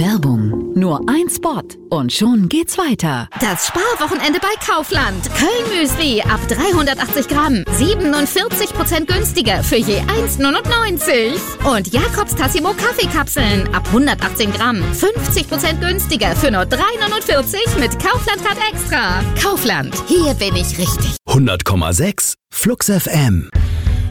Werbung. Nur ein Spot und schon geht's weiter. Das Sparwochenende bei Kaufland. Köln-Müsli ab 380 Gramm. 47% günstiger für je 1,99. Und Jakobs Tassimo Kaffeekapseln ab 118 Gramm. 50% günstiger für nur 3,49 mit Kaufland-Card Extra. Kaufland, hier bin ich richtig. 100,6 Flux FM.